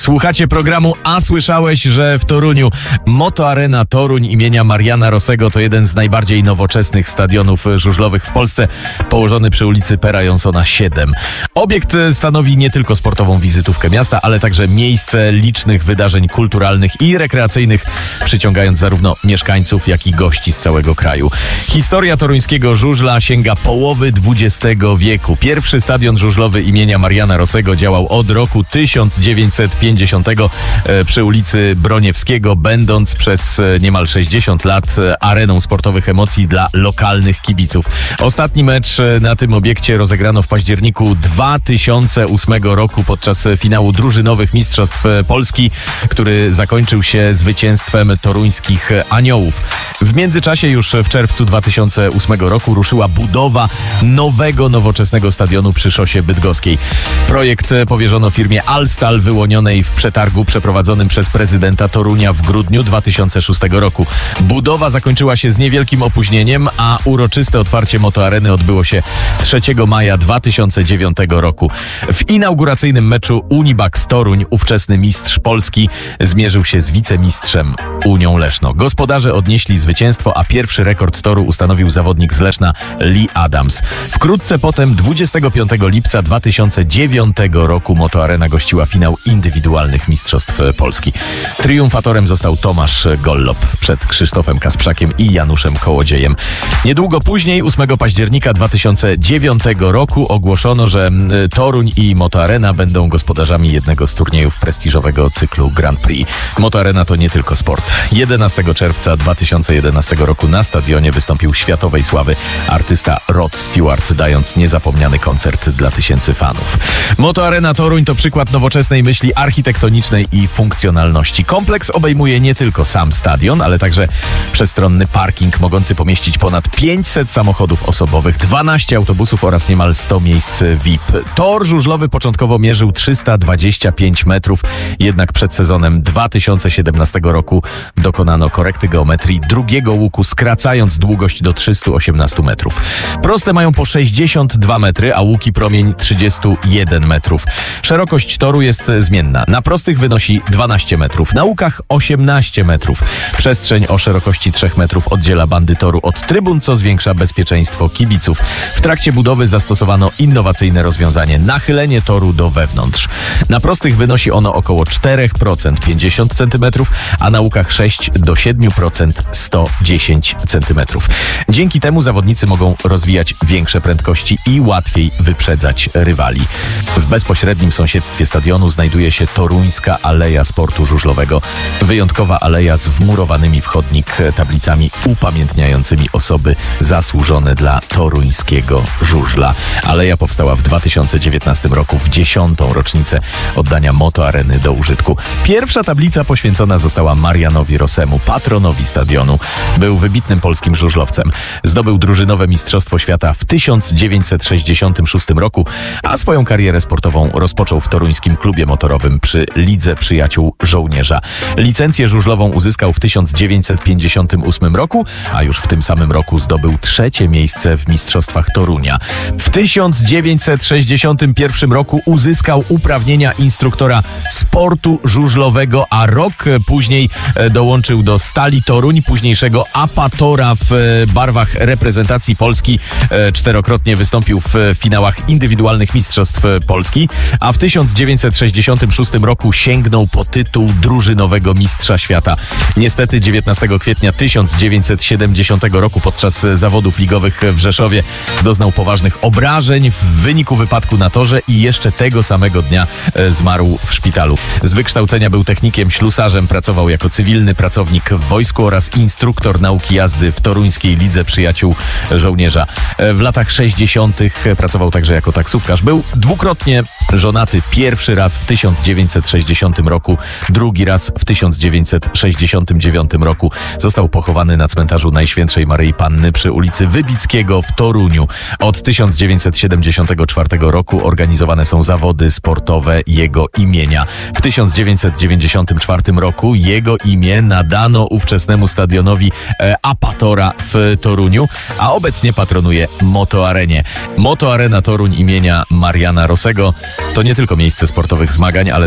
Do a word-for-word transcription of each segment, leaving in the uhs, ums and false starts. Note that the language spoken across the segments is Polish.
Słuchacie programu A słyszałeś, że w Toruniu Moto Arena Toruń imienia Mariana Rossego to jeden z najbardziej nowoczesnych stadionów żużlowych w Polsce, położony przy ulicy Pera Jonsona siedem. Obiekt stanowi nie tylko sportową wizytówkę miasta, ale także miejsce licznych wydarzeń kulturalnych i rekreacyjnych, przyciągając zarówno mieszkańców, jak i gości z całego kraju. Historia toruńskiego żużla sięga połowy dwudziestego wieku. Pierwszy stadion żużlowy imienia Mariana Rossego działał od roku tysiąc dziewięćset pięćdziesiątego przy ulicy Broniewskiego, będąc przez niemal sześćdziesiąt lat areną sportowych emocji dla lokalnych kibiców. Ostatni mecz na tym obiekcie rozegrano w październiku dwa tysiące ósmego roku podczas finału drużynowych Mistrzostw Polski, który zakończył się zwycięstwem toruńskich Aniołów. W międzyczasie już w czerwcu dwa tysiące ósmego roku ruszyła budowa nowego, nowoczesnego stadionu przy szosie bydgoskiej. Projekt powierzono firmie Alstal, wyłonionej w przetargu przeprowadzonym przez prezydenta Torunia w grudniu dwa tysiące szóstego roku. Budowa zakończyła się z niewielkim opóźnieniem, a uroczyste otwarcie Motoareny odbyło się trzeciego maja dwa tysiące dziewiątego roku. W inauguracyjnym meczu Unibax Toruń ówczesny mistrz Polski zmierzył się z wicemistrzem Unią Leszno. Gospodarze odnieśli zwycięstwo, a pierwszy rekord toru ustanowił zawodnik z Leszna Lee Adams. Wkrótce potem, dwudziestego piątego lipca dwa tysiące dziewiątego roku, Motoarena gościła finał indywidualnych Mistrzostw Polski. Triumfatorem został Tomasz Gollop przed Krzysztofem Kasprzakiem i Januszem Kołodziejem. Niedługo później, ósmego października dwa tysiące dziewiątego roku, ogłoszono, że Toruń i Motoarena będą gospodarzami jednego z turniejów prestiżowego cyklu Grand Prix. Motoarena to nie tylko sport. jedenastego czerwca dwa tysiące jedenastego roku na stadionie wystąpił światowej sławy artysta Rod Stewart, dając niezapomniany koncert dla tysięcy fanów. Motoarena Toruń to przykład nowoczesnej myśli architektonicznej i funkcjonalności. Kompleks obejmuje nie tylko sam stadion, ale także przestronny parking mogący pomieścić ponad pięćset samochodów osobowych, dwanaście autobusów oraz niemal sto miejsc V I P. Tor żużlowy początkowo mierzył trzysta dwadzieścia pięć metrów, jednak przed sezonem dwa tysiące siedemnastego roku dokonano korekty geometrii drugiego łuku, skracając długość do trzystu osiemnastu metrów. Proste mają po sześćdziesiąt dwa metry, a łuki promień trzydzieści jeden metrów. Szerokość toru jest zmienna. Na prostych wynosi dwanaście metrów, na łukach osiemnaście metrów. Przestrzeń o szerokości trzech metrów oddziela bandy toru od trybun, co zwiększa bezpieczeństwo kibiców. W trakcie budowy zastosowano innowacyjne rozwiązanie: nachylenie toru do wewnątrz. Na prostych wynosi ono około cztery procent, pięćdziesiąt centymetrów, a na łukach sześć do siedmiu procent, sto dziesięć centymetrów. Dzięki temu zawodnicy mogą rozwijać większe prędkości i łatwiej wyprzedzać rywali. W bezpośrednim sąsiedztwie stadionu znajduje się Toruńska Aleja Sportu Żużlowego. Wyjątkowa aleja z wmurowanymi w chodnik tablicami upamiętniającymi osoby zasłużone dla toruńskiego żużla. Aleja powstała w dwa tysiące dziewiętnastym roku w dziesiątą rocznicę oddania Motoareny do użytku. Pierwsza tablica poświęcona została Marianowi Rossemu, patronowi stadionu. Był wybitnym polskim żużlowcem. Zdobył drużynowe Mistrzostwo Świata w tysiąc dziewięćset sześćdziesiątym szóstym roku, a swoją karierę sportową rozpoczął w toruńskim klubie motorowym przy Lidze Przyjaciół Żołnierza. Licencję żużlową uzyskał w tysiąc dziewięćset pięćdziesiątym ósmym roku, a już w tym samym roku zdobył trzecie miejsce w Mistrzostwach Torunia. W tysiąc dziewięćset sześćdziesiątym pierwszym roku uzyskał uprawnienia instruktora sportu żużlowego, a rok później dołączył do Stali Toruń, późniejszego Apatora w barwach reprezentacji Polski. Czterokrotnie wystąpił w finałach indywidualnych Mistrzostw Polski, a w tysiąc dziewięćset sześćdziesiątym szóstym roku sięgnął po tytuł drużynowego mistrza świata. Niestety dziewiętnastego kwietnia tysiąc dziewięćset siedemdziesiątego roku podczas zawodów ligowych w Rzeszowie doznał poważnych obrażeń w wyniku wypadku na torze i jeszcze tego samego dnia zmarł w szpitalu. Z wykształcenia był technikiem ślusarzem, pracował jako cywilny pracownik w wojsku oraz instruktor nauki jazdy w Toruńskiej Lidze Przyjaciół Żołnierza. W latach sześćdziesiątych pracował także jako taksówkarz. Był dwukrotnie żonaty. Pierwszy raz w tysiąc dziewięćset sześćdziesiątym roku, drugi raz w tysiąc dziewięćset sześćdziesiątym dziewiątym roku. Został pochowany na cmentarzu Najświętszej Maryi Panny przy ulicy Wybickiego w Toruniu. Od tysiąc dziewięćset siedemdziesiątego czwartego roku organizowane są zawody sportowe jego imienia. W tysiąc dziewięćset dziewięćdziesiątym czwartym roku jego imię nadano ówczesnemu stadionowi e, Apatora w Toruniu, a obecnie patronuje Motoarenie. Motoarena Toruń imienia Mariana Rossego to nie tylko miejsce sportowych zmagań, ale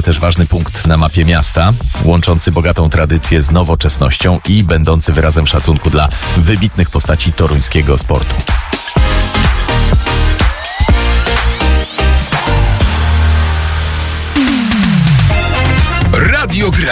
też ważny punkt na mapie miasta, łączący bogatą tradycję z nowoczesnością i będący wyrazem szacunku dla wybitnych postaci toruńskiego sportu. Radio Gra.